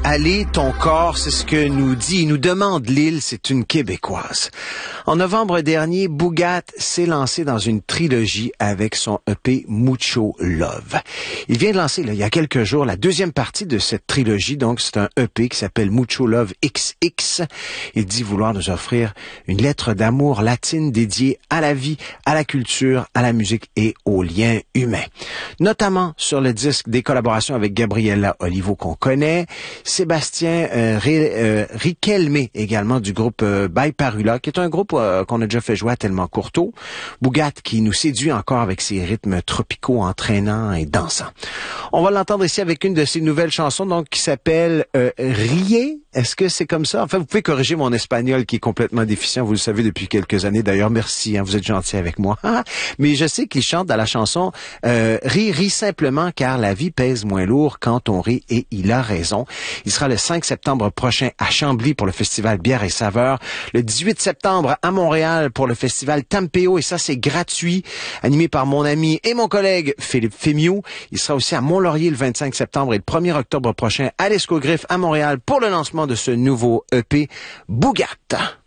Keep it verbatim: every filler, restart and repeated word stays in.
aller ton corps, c'est ce que nous dit, nous demande Lille, c'est une Québécoise. En novembre dernier, Boogat s'est lancé dans une trilogie avec son E P Mucho Love. Il vient de lancer, là, il y a quelques jours, la deuxième partie de cette trilogie, donc c'est un E P qui s'appelle Mucho Love X X. Il dit vouloir nous offrir une lettre d'amour latine dédiée à la vie, à la culture, à la musique et aux liens humains. Notamment sur le disque des collaborations avec Gabriella Olivo qu'on connaît, Sébastien euh, euh, Riquelme également du groupe euh, By Parula, qui est un groupe euh, qu'on a déjà fait jouer à Tellement Courteau. Boogat qui nous séduit encore avec ses rythmes tropicaux entraînants et dansants. On va l'entendre ici avec une de ses nouvelles chansons donc qui s'appelle euh, Riez. Est-ce que c'est comme ça? Enfin, vous pouvez corriger mon espagnol qui est complètement déficient, vous le savez depuis quelques années. D'ailleurs, merci, hein, vous êtes gentil avec moi. Mais je sais qu'il chante dans la chanson euh, Ris, ris simplement car la vie pèse moins lourd quand on rit et il a raison. Il sera le cinq septembre prochain à Chambly pour le festival Bière et Saveurs, le dix-huit septembre à Montréal pour le festival Tampéo et ça c'est gratuit, animé par mon ami et mon collègue Philippe Fémieux. Il sera aussi à Mont-Laurier le vingt-cinq septembre et le premier octobre prochain à l'Escogriffe à Montréal pour le lancement de ce nouveau E P Boogat.